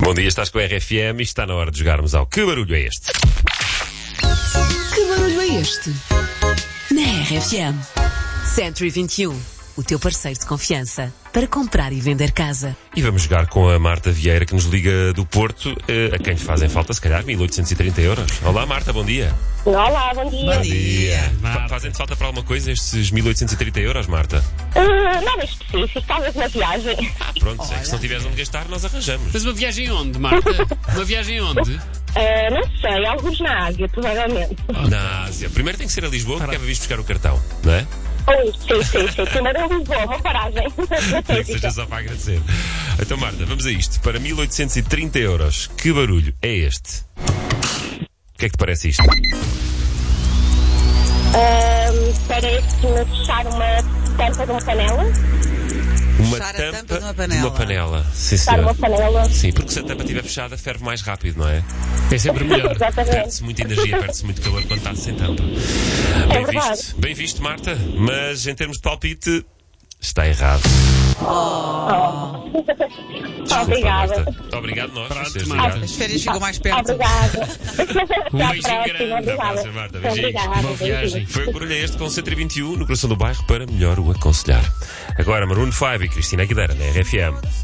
Bom dia, estás com a RFM e está na hora de jogarmos ao Que Barulho é Este? Que barulho é este? Na RFM. Century 21, o teu parceiro de confiança para comprar e vender casa. E vamos jogar com a Marta Vieira, que nos liga do Porto, a quem lhe fazem falta, se calhar, 1830 euros. Olá, Marta, bom dia. Olá, bom dia. Bom dia. Fazem-te falta para alguma coisa estes 1830 euros, Marta? Nada específico, talvez uma viagem. Pronto, é que se não tiveres onde gastar, nós arranjamos. Mas uma viagem onde, Marta? Uma viagem onde? Não sei, alguns na Ásia, provavelmente. Na Ásia. Primeiro tem que ser a Lisboa, porque é para vir buscar o cartão, não é? Sim. Primeiro em Lisboa, uma paragem. Nem que seja só para agradecer. Então, Marta, vamos a isto. Para 1830 euros, que barulho é este? O que é que te parece isto? Parece-me fechar uma tampa de uma panela. Uma Fechar a tampa tampa de uma de panela. uma panela. Sim, Fechar uma senhor. panela. Sim, porque se a tampa estiver fechada, ferve mais rápido, não é? É sempre melhor. Exatamente. Perde-se muita energia, perde-se muito calor quando está sem tampa. Bem verdade. visto. Bem visto, Marta. Mas em termos de palpite, está errado. Desculpa, Obrigada. Marta. Obrigado, nós. Pronto, por teres Marta. ligado. As férias chegam mais perto. Obrigada. Um beijinho grande. Até à próxima, Marta. Beijinhos. Obrigada. Boa viagem. Foi o Barulho é Este com 121 no coração do bairro para melhor o aconselhar. Agora Maroon 5 e Cristina Aguilera na RFM.